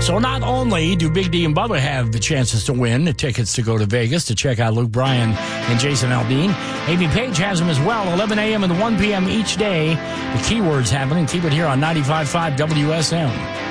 So not only do Big D and Bubba have the chances to win the tickets to go to Vegas to check out Luke Bryan and Jason Aldean, Amy Page has them as well, 11 a.m. and 1 p.m. each day. The Keywords happening. Keep it here on 95.5 WSM.